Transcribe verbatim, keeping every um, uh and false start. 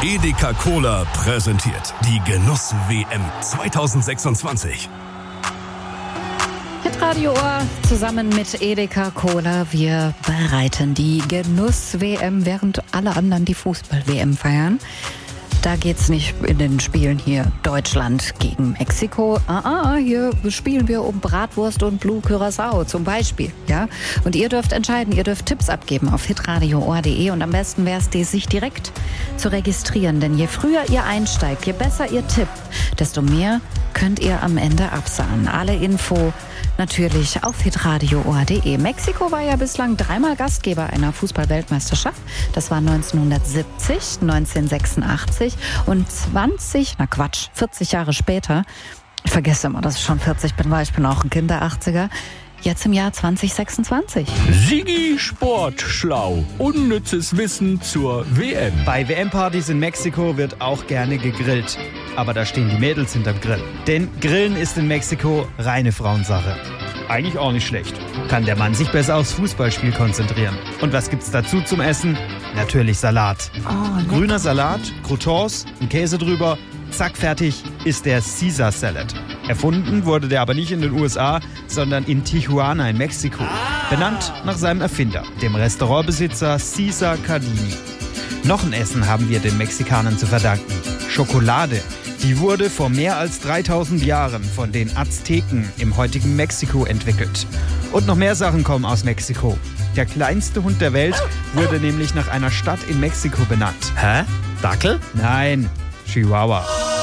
Edeka Cola präsentiert die Genuss-W M zwanzig sechsundzwanzig. Radio Ohr zusammen mit Edeka Cola. Wir bereiten die Genuss-W M, während alle anderen die Fußball-W M feiern. Da geht's nicht in den Spielen hier Deutschland gegen Mexiko. Ah, ah, hier spielen wir um Bratwurst und Blue Curaçao zum Beispiel. Ja? Und ihr dürft entscheiden, ihr dürft Tipps abgeben auf hitradio ohr punkt de und am besten wäre es, sich direkt zu registrieren. Denn je früher ihr einsteigt, je besser ihr tippt, desto mehr könnt ihr am Ende absahnen. Alle Info natürlich auf hitradio ohr punkt de. Mexiko war ja bislang dreimal Gastgeber einer Fußball-Weltmeisterschaft. Das war neunzehnhundertsiebzig, neunzehnhundertsechsundachtzig und zwanzig, na Quatsch, vierzig Jahre später. Ich vergesse immer, dass ich schon vierzig bin, weil ich bin auch ein Kind der achtziger. Jetzt im Jahr zwanzig sechsundzwanzig. Sigi Sport schlau. Unnützes Wissen zur W M. Bei W M-Partys in Mexiko wird auch gerne gegrillt. Aber da stehen die Mädels hinterm Grill. Denn Grillen ist in Mexiko reine Frauensache. Eigentlich auch nicht schlecht. Kann der Mann sich besser aufs Fußballspiel konzentrieren. Und was gibt's dazu zum Essen? Natürlich Salat. Oh, grüner Salat, Croutons, ein Käse drüber. Zack, fertig ist der Caesar Salad. Erfunden wurde der aber nicht in den U S A, sondern in Tijuana in Mexiko. Benannt nach seinem Erfinder, dem Restaurantbesitzer Cesar Cardini. Noch ein Essen haben wir den Mexikanern zu verdanken. Schokolade. Die wurde vor mehr als dreitausend Jahren von den Azteken im heutigen Mexiko entwickelt. Und noch mehr Sachen kommen aus Mexiko. Der kleinste Hund der Welt wurde nämlich nach einer Stadt in Mexiko benannt. Hä? Dackel? Nein, Chihuahua.